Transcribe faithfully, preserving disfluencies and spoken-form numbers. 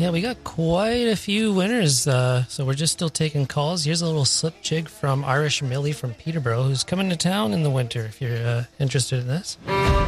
Yeah, we got quite a few winners, uh, so we're just still taking calls. Here's a little slip jig from Irish Millie from Peterborough, who's coming to town in the winter, if you're uh, interested in this.